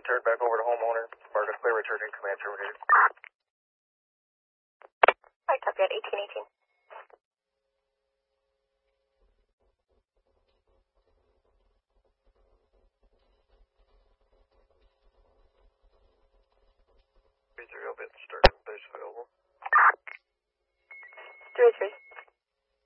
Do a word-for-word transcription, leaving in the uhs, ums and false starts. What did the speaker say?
turned back over to homeowner. Marcus Clear returning command terminated. Alright, copy at eighteen eighteen.